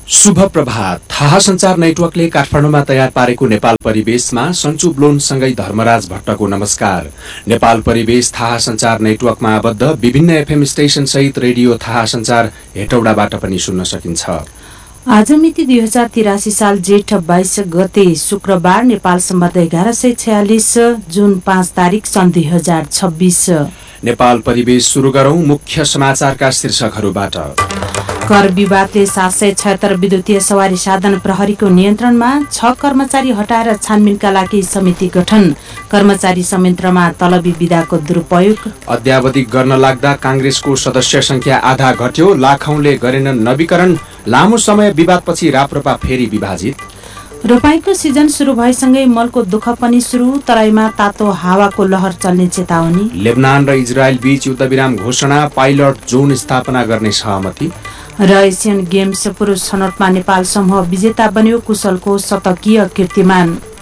शुभ प्रभात। थाहा संचार नेटवर्कले काठमाडौँमा तयार पारेको नेपाल परिवेशमा सन्चु ब्लोनसँगै धर्मराज भट्टको नमस्कार। नेपाल परिवेश थाहा संचार नेटवर्कमा आबद्ध विभिन्न एफएम स्टेशन सहित रेडियो थाहा संचार हेटौडाबाट पनि सुन्न सकिन्छ। आज मिति 2083 साल जेठ 22 गते शुक्रबार, नेपाल सम्बन्ध 1146, जुन 5 तारिक सन् 2026। नेपाल परिवेश सुरु गरौं मुख्य समाचारका शीर्षकहरूबाट। कर विवादले 776 विद्युतीय सवारी साधन प्रहरीको नियन्त्रणमा, 6 कर्मचारी हटाएर छानबिनका लागि समिति गठन। कर्मचारी संयन्त्रमा तलबी विधाको दुरुपयोग। अद्यावधिक गर्न लाग्दा कांग्रेसको सदस्य संख्या आधा घट्यो, लाखौंले गरेनन् नवीकरण। लामो समय विवादपछि राप्रपा फेरि विभाजित। रोपाईको सिजन सुरु भएसँगै मलको दुःख पनि सुरु, तराईमा तातो हावाको लहर चल्ने चेतावनी। लेबनान र इजरायल बीच युद्धविराम घोषणा, पाइलट जोन स्थापना गर्ने सहमति। र एसियन गेम्स पुरुष छनौटमा नेपाल समूह विजेता बन्यो, कुशलको शतकीय कीर्तिमान।